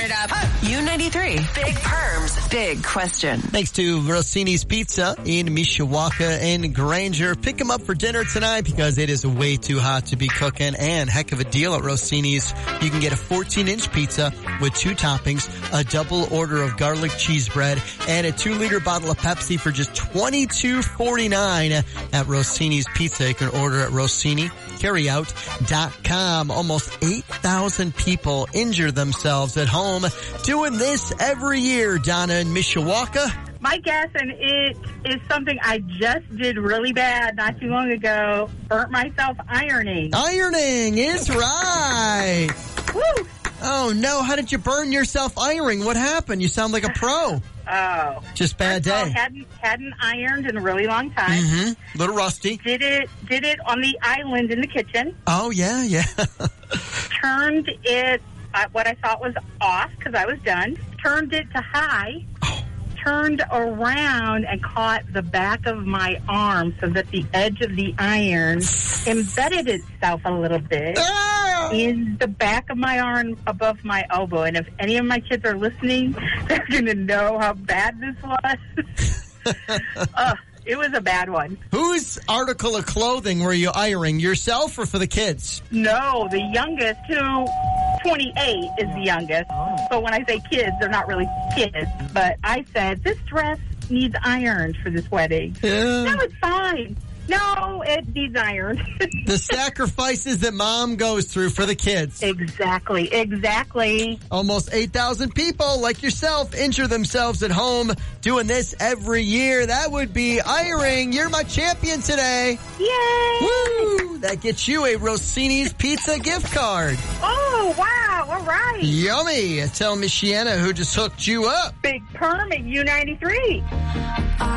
it up. U93. Big Perms. Big question. Thanks to Rossini's Pizza in Mishawaka and Granger. Pick them up for dinner tonight because it is way too hot to be cooking, and heck of a deal at Rossini's. You can get a 14-inch pizza with 2 toppings, a double order of garlic cheese bread, and a 2-liter bottle of Pepsi for just $22.49 at Rossini's Pizza. You can order at RossiniCarryout.com. Almost 8,000 people injure themselves at home doing this every year. Donna in Mishawaka. My guess, and it is something I just did really bad not too long ago, burnt myself ironing. Ironing is right. Woo! Oh, no. How did you burn yourself ironing? What happened? You sound like a pro. Oh. Just bad day. Hadn't ironed in a really long time. Mm-hmm. Little rusty. Did it on the island in the kitchen. Oh, yeah. Turned it, what I thought was off because I was done. Turned it to high. Oh. Turned around and caught the back of my arm so that the edge of the iron embedded itself a little bit in the back of my arm above my elbow. And if any of my kids are listening, they're going to know how bad this was. It was a bad one. Whose article of clothing were you ironing? Yourself or for the kids? No, the youngest, who 28 is the youngest. So when I say kids, they're not really kids. But I said, this dress needs ironed for this wedding. Yeah. No, it's fine. No, it needs ironed. The sacrifices that mom goes through for the kids. Exactly. Almost 8,000 people like yourself injure themselves at home doing this every year. That would be ironing. You're my champion today. Yay! Woo! That gets you a Rossini's Pizza gift card. Oh, wow. All right. Yummy. Tell Miss Shiana who just hooked you up. Big Perm at U93.